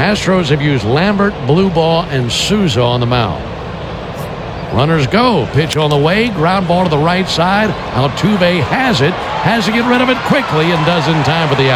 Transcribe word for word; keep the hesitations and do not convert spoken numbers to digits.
Astros have used Lambert, Bluebaugh, and Souza on the mound. Runners go. Pitch on the way. Ground ball to the right side. Altuve has it. Has to get rid of it quickly and does in time for the out.